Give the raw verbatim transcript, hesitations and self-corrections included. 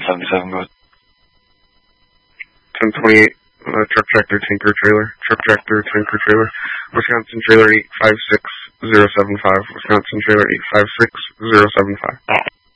seventy-seven, go ahead. ten twenty-eight, uh, truck tractor tanker trailer, truck tractor tanker trailer, Wisconsin trailer eight five six zero seven five, Wisconsin trailer eight five six zero seven five.